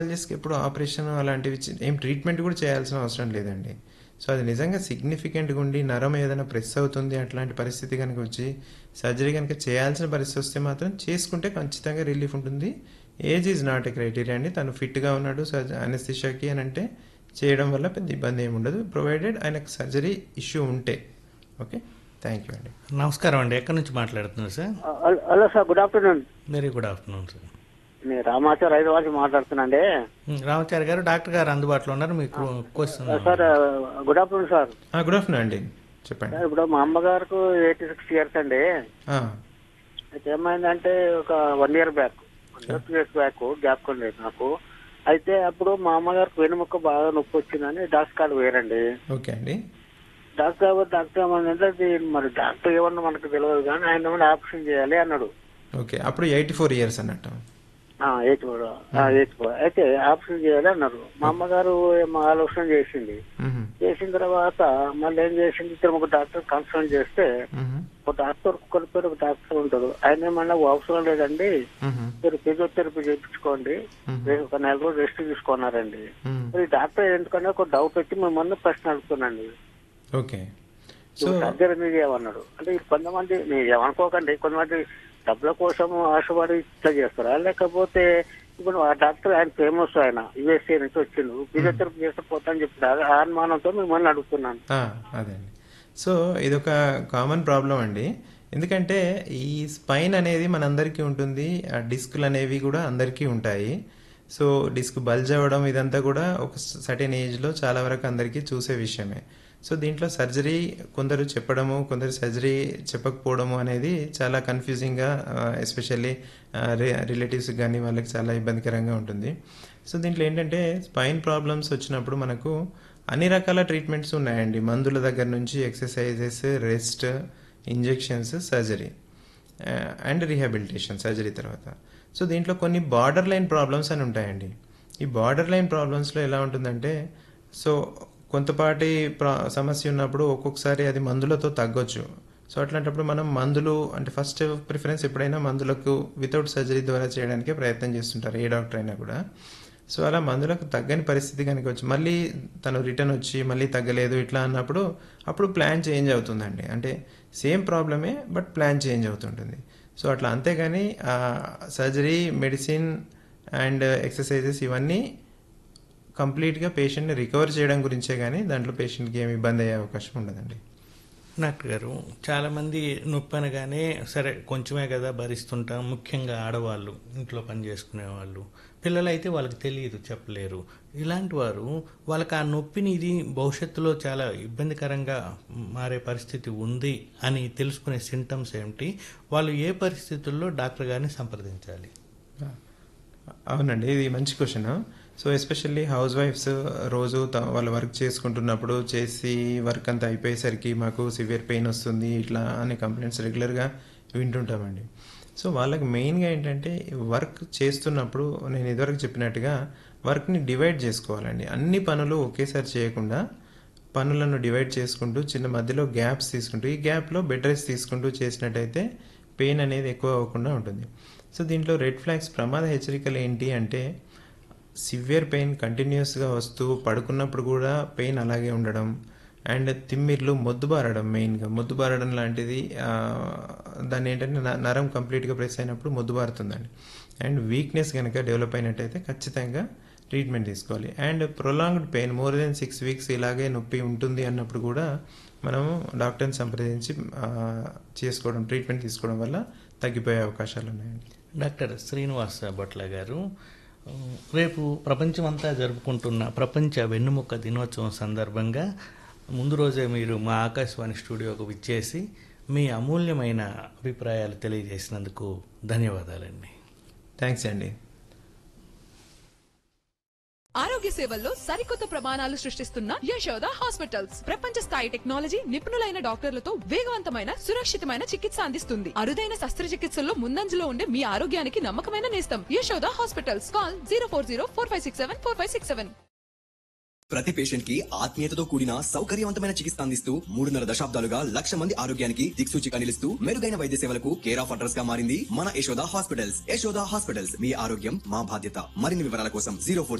న్యూరాలజిస్ట్‌కి ఎప్పుడు ఆపరేషన్ అలాంటివి ఏం ట్రీట్మెంట్ కూడా చేయాల్సిన అవసరం లేదండి. సో, అది నిజంగా సిగ్నిఫికెంట్‌గా ఉండి నరం ఏదైనా ప్రెస్ అవుతుంది అట్లాంటి పరిస్థితి గనుక వచ్చి సర్జరీ గనుక చేయాల్సిన పరిస్థితి వస్తే మాత్రం చేసుకుంటే ఖచ్చితంగా రిలీఫ్ ఉంటుంది. Age is not a criteria అండి. తను ఫిట్‌గా ఉన్నాడు అనస్థీషియాకి అనంటే చేయడం వల్ల పెద్ద ఇబ్బంది ఏమి ఉండదు. ప్రొవైడెడ్ ఆయనకు సర్జరీ ఇష్యూ ఉంటే. ఓకే. థ్యాంక్ యూ అండి. నమస్కారం అండి. ఎక్కడి నుంచి మాట్లాడుతున్నారు sir? Hello sir, good afternoon. Very good afternoon sir. నేను రామాచారి హైదరాబాద్ నుంచి మాట్లాడుతున్నాండి. రామచారి గారు, డాక్టర్ గారు అందుబాటులో ఉన్నారు. మీకు question. Sir good afternoon sir. Good afternoon అండి. చెప్పండి. సార్, ఇప్పుడు మా అమ్మగారికి 86 ఇయర్స్ అండి. ఆ, అయితే ఏమైందంటే ఒక 1 year బ్యాక్, 2 years బ్యాక్ జ్ఞాపకం లేదు నాకు. అయితే అప్పుడు మా అమ్మగారికి వెనుముక్క బాగా నొప్పి వచ్చిందని డాక్టర్ కాడ వేరండి. ఓకే అండి. డాక్టర్ ఏమన్నా మరి డాక్టర్ ఏమన్నా మనకు తెలియదు కానీ ఆయన ఏమన్నా ఆపరేషన్ చేయాలి అన్నాడు. ఓకే. అప్పుడు 84 ఇయర్స్ అన్నట్టు. 84 అయితే ఆపరేషన్ చేయాలి అన్నారు. మా అమ్మగారు ఏమో ఆలోచన చేసింది. మ్మ్. చేసిన తర్వాత మళ్ళీ ఏం చేసింది, ఇద్దరు ఒక డాక్టర్ కన్సల్ట్ చేస్తే మ్మ్. ఒక డాక్టర్ పేరు ఒక డాక్టర్ ఉంటాడు. ఆయన ఏమన్నా అవసరం లేదండి, మ్మ్. మీరు ఫిజియోథెరపీ చేయించుకోండి, ఒక 4 రోజులు రెస్ట్ తీసుకున్నారండి. మ్మ్. మరి డాక్టర్ ఎందుకన్నా ఒక డౌట్ వచ్చి మిమ్మల్ని ప్రశ్న అడుగుతున్నాండి. ఓకే. సో సర్జరీ మీద ఏమన్నాడు అంటే కొంతమంది, మీరు ఏమనుకోకండి, కొంతమంది డబ్బుల కోసం ఆశపడి ఇట్లా చేస్తారా, లేకపోతే ఇప్పుడు ఆ డాక్టర్ ఆయన ఫేమస్, ఆయన యుఎస్ఏ నుంచి వచ్చిండు, ఫిజియోథెరపీ చేస్తే పోతా అని చెప్పారు. ఆ అనుమానంతో మిమ్మల్ని అడుగుతున్నాను. అదే అండి. సో ఇదొక కామన్ ప్రాబ్లం అండి. ఎందుకంటే ఈ స్పైన్ అనేది మనందరికీ ఉంటుంది. ఆ డిస్కులు అనేవి కూడా అందరికీ ఉంటాయి. సో డిస్క్ బల్జ్ అవ్వడం ఇదంతా కూడా ఒక సర్టెన్ ఏజ్లో చాలా వరకు అందరికీ చూసే విషయమే. సో దీంట్లో సర్జరీ కొందరు చెప్పడము, కొందరు సర్జరీ చెప్పకపోవడము అనేది చాలా కన్ఫ్యూజింగ్గా, ఎస్పెషల్లీ రిలేటివ్స్కి కానీ వాళ్ళకి చాలా ఇబ్బందికరంగా ఉంటుంది. సో దీంట్లో ఏంటంటే స్పైన్ ప్రాబ్లమ్స్ వచ్చినప్పుడు మనకు అన్ని రకాల ట్రీట్మెంట్స్ ఉన్నాయండి. మందుల దగ్గర నుంచి exercises, rest, injections, surgery and rehabilitation surgery తర్వాత. సో దీంట్లో కొన్ని బార్డర్ లైన్ ప్రాబ్లమ్స్ అని ఉంటాయండి. ఈ బార్డర్ లైన్ ప్రాబ్లమ్స్లో ఎలా ఉంటుందంటే, సో కొంతపాటి సమస్య ఉన్నప్పుడు ఒక్కొక్కసారి అది మందులతో తగ్గొచ్చు. సో అట్లాంటప్పుడు మనం మందులు అంటే ఫస్ట్ ప్రిఫరెన్స్ ఎప్పుడైనా మందులకు వితౌట్ సర్జరీ ద్వారా చేయడానికే ప్రయత్నం చేస్తుంటారు ఏ డాక్టర్ అయినా కూడా. సో అలా మందులకు తగ్గని పరిస్థితి కనుక వచ్చి మళ్ళీ తను రిటర్న్ వచ్చి మళ్ళీ తగ్గలేదు ఇట్లా అన్నప్పుడు అప్పుడు ప్లాన్ చేంజ్ అవుతుందండి. అంటే సేమ్ ప్రాబ్లమే బట్ ప్లాన్ చేంజ్ అవుతుంటుంది. సో అట్లా అంతేగాని సర్జరీ, మెడిసిన్ అండ్ ఎక్సర్సైజెస్ ఇవన్నీ కంప్లీట్గా పేషెంట్ని రికవర్ చేయడం గురించే కానీ దాంట్లో పేషెంట్కి ఏమి ఇబ్బంది అయ్యే అవకాశం ఉండదండి. డాక్టర్ గారు, చాలామంది నొప్పి అనగానే సరే కొంచెమే కదా భరిస్తుంటాం, ముఖ్యంగా ఆడవాళ్ళు, ఇంట్లో పని చేసుకునే వాళ్ళు, పిల్లలైతే వాళ్ళకి తెలియదు, చెప్పలేరు. ఇలాంటి వారు వాళ్ళకి ఆ నొప్పిని ఇది భవిష్యత్తులో చాలా ఇబ్బందికరంగా మారే పరిస్థితి ఉంది అని తెలుసుకునే సింటమ్స్ ఏమిటి, వాళ్ళు ఏ పరిస్థితుల్లో డాక్టర్ గారిని సంప్రదించాలి? అవునండి, ఇది మంచి question. So especially house wives రోజు వాళ్ళు వర్క్ చేసుకుంటున్నప్పుడు చేసి వర్క్ అంతా అయిపోయేసరికి మాకు సివియర్ పెయిన్ వస్తుంది ఇట్లా అనే కంప్లైంట్స్ రెగ్యులర్గా వింటుంటామండి. సో వాళ్ళకి మెయిన్గా ఏంటంటే వర్క్ చేస్తున్నప్పుడు నేను ఇదివరకు చెప్పినట్టుగా వర్క్ని డివైడ్ చేసుకోవాలండి. అన్ని పనులు ఒకేసారి చేయకుండా పనులను డివైడ్ చేసుకుంటూ చిన్న మధ్యలో గ్యాప్స్ తీసుకుంటూ ఈ గ్యాప్లో బెడ్ రెస్ట్ తీసుకుంటూ చేసినట్టయితే పెయిన్ అనేది ఎక్కువ అవ్వకుండా ఉంటుంది. సో దీంట్లో రెడ్ ఫ్లాగ్స్, ప్రమాద హెచ్చరికలు ఏంటి అంటే సివియర్ పెయిన్ కంటిన్యూస్గా వస్తూ పడుకున్నప్పుడు కూడా పెయిన్ అలాగే ఉండడం, అండ్ తిమ్మిర్లు, మొద్దుబారడం, మెయిన్గా మొద్దుబారడం లాంటిది. దాన్ని ఏంటంటే నరం కంప్లీట్గా ప్రెస్ అయినప్పుడు మొద్దుబారుతుందండి. అండ్ వీక్నెస్ కనుక డెవలప్ అయినట్టయితే ఖచ్చితంగా ట్రీట్మెంట్ తీసుకోవాలి. And prolonged pain more than 6 weeks ఇలాగే నొప్పి ఉంటుంది అన్నప్పుడు కూడా మనము డాక్టర్ని సంప్రదించి చేసుకోవడం, ట్రీట్మెంట్ తీసుకోవడం వల్ల తగ్గిపోయే అవకాశాలు ఉన్నాయండి. డాక్టర్ శ్రీనివాస్ భట్ల గారు, రేపు ప్రపంచమంతా జరుపుకుంటున్న ప్రపంచ వెన్నుముక్క దినోత్సవం సందర్భంగా ముందు రోజే మీరు మా ఆకాశవాణి స్టూడియోకు విచ్చేసి మీ అమూల్యమైన అభిప్రాయాలు తెలియజేసినందుకు ధన్యవాదాలండి. థ్యాంక్స్ అండి. ఆరోగ్య సేవల్లో సరికొత్త ప్రమాణాలు సృష్టిస్తున్న యశోద హాస్పిటల్స్ ప్రపంచ స్థాయి టెక్నాలజీ, నిపుణులైన డాక్టర్లతో వేగవంతమైన, సురక్షితమైన చికిత్స అందిస్తుంది. అరుదైన శస్త్రచికిత్సల్లో ముందంజలో ఉండే మీ ఆరోగ్యానికి నమ్మకమైన నేస్తం యశోద హాస్పిటల్స్. కాల్ 040-4567-4567. ప్రతి పేషెంట్ కి ఆత్మీయతతో కూడిన సౌకర్యవంతమైన చికిత్స అందిస్తూ 3.5 దశాబ్దాలుగా 1,00,000 మంది ఆరోగ్యానికి దిక్సూచిగా నిలుస్తూ మెరుగైన వైద్య సేవలకు కేర్ ఆఫ్ అడ్రస్ గా మారింది మన యశోద హాస్పిటల్స్. యశోద హాస్పిటల్స్, మీ ఆరోగ్యం మా బాధ్యత. మరిన్ని వివరాల కోసం 04